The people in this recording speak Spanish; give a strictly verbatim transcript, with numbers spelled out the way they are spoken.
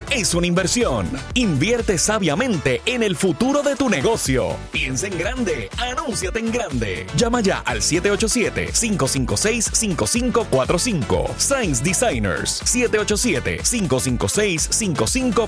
es una inversión. Invierte sabiamente en el futuro de tu negocio. Piensa en grande. Anúnciate en grande. Llama ya al siete ocho siete, cinco cinco seis, cinco cinco cuatro cinco. Signs Designers. siete ocho siete, cinco cinco seis, cinco cinco